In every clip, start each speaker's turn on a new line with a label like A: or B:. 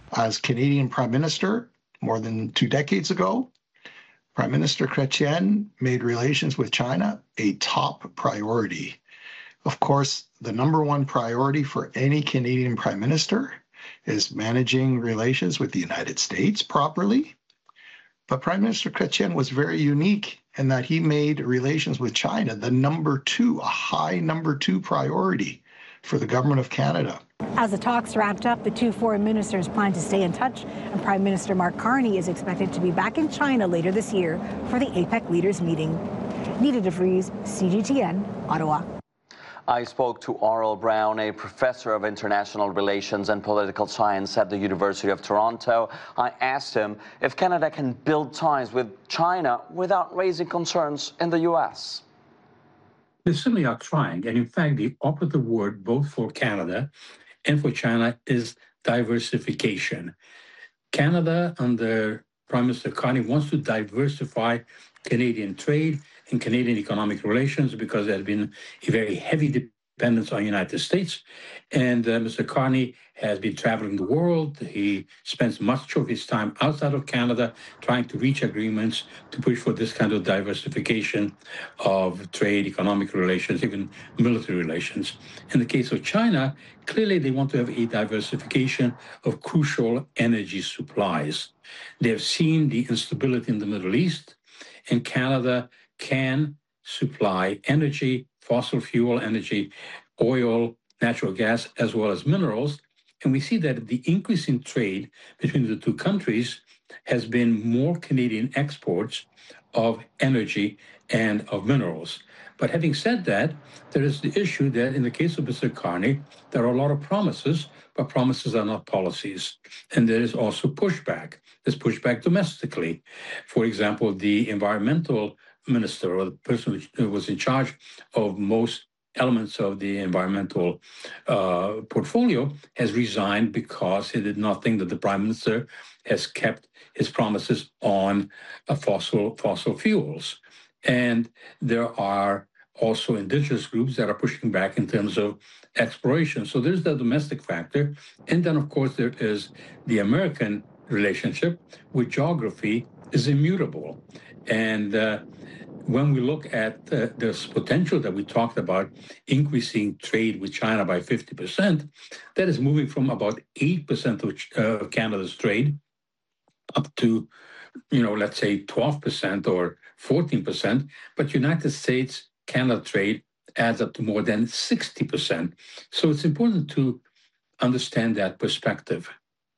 A: As Canadian Prime Minister more than 2 decades ago, Prime Minister Chrétien made relations with China a top priority. Of course, the number one priority for any Canadian Prime Minister is managing relations with the United States properly. But Prime Minister Chrétien was very unique in that he made relations with China the a high number two priority for the Government of Canada.
B: As the talks wrapped up, the two foreign ministers plan to stay in touch, and Prime Minister Mark Carney is expected to be back in China later this year for the APEC leaders meeting. Nita DeVries, CGTN, Ottawa.
C: I spoke to Aurel Brown, a professor of international relations and political science at the University of Toronto. I asked him if Canada can build ties with China without raising concerns in the U.S.
D: They certainly are trying, and in fact, the operative word both for Canada and for China is diversification. Canada, under Prime Minister Carney, wants to diversify Canadian trade and Canadian economic relations because there has been a very heavy dependence on the United States. And Mr. Carney has been traveling the world. He spends much of his time outside of Canada trying to reach agreements to push for this kind of diversification of trade, economic relations, even military relations. In the case of China, clearly they want to have a diversification of crucial energy supplies. They have seen the instability in the Middle East, and Canada can supply energy, fossil fuel energy, oil, natural gas, as well as minerals. And we see that the increase in trade between the two countries has been more Canadian exports of energy and of minerals. But having said that, there is the issue that in the case of Mr. Carney, there are a lot of promises, but promises are not policies. And there is also pushback. There's pushback domestically. For example, the environmental minister, or the person who was in charge of most elements of the environmental portfolio, has resigned because he did not think that the prime minister has kept his promises on fossil fuels. And there are also indigenous groups that are pushing back in terms of exploration. So there's the domestic factor. And then, of course, there is the American relationship, with geography is immutable. And when we look at this potential that we talked about, increasing trade with China by 50%, that is moving from about 8% of Canada's trade up to, let's say 12% or 14%. But United States, Canada trade adds up to more than 60%. So it's important to understand that perspective.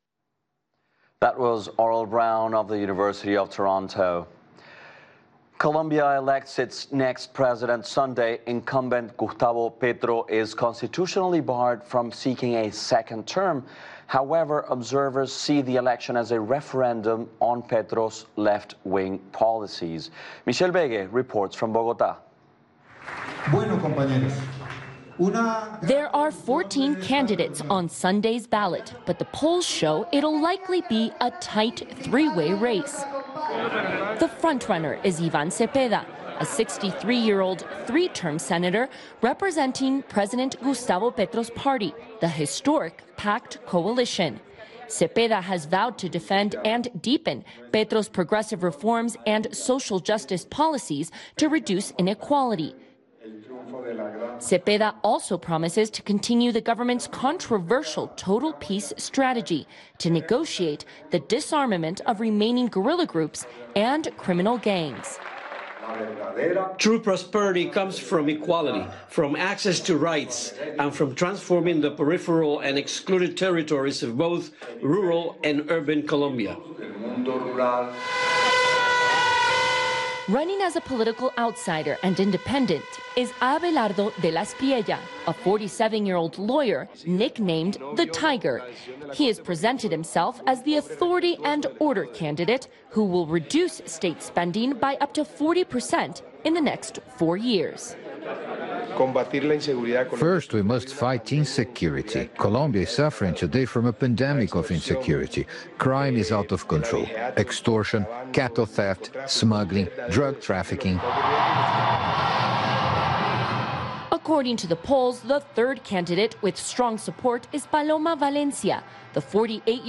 C: That was Aurel Brown of the University of Toronto. Colombia elects its next president Sunday. Incumbent Gustavo Petro is constitutionally barred from seeking a second term. However, observers see the election as a referendum on Petro's left-wing policies. Michelle Begue reports from Bogotá.
E: Bueno, compañeros.
F: There are 14 candidates on Sunday's ballot, but the polls show it'll likely be a tight three-way race. The frontrunner is Iván Cepeda, a 63-year-old three-term senator representing President Gustavo Petro's party, the historic PACT coalition. Cepeda has vowed to defend and deepen Petro's progressive reforms and social justice policies to reduce inequality. Cepeda also promises to continue the government's controversial total peace strategy to negotiate the disarmament of remaining guerrilla groups and criminal gangs.
G: True prosperity comes from equality, from access to rights, and from transforming the peripheral and excluded territories of both rural and urban Colombia.
F: Running as a political outsider and independent is Abelardo de la Espiella, a 47-year-old lawyer nicknamed the Tiger. He has presented himself as the authority and order candidate who will reduce state spending by up to 40% in the next 4 years.
H: First, we must fight insecurity. Colombia is suffering today from a pandemic of insecurity. Crime is out of control. Extortion, cattle theft, smuggling, drug trafficking.
F: According to the polls, the third candidate with strong support is Paloma Valencia, the 48-year-old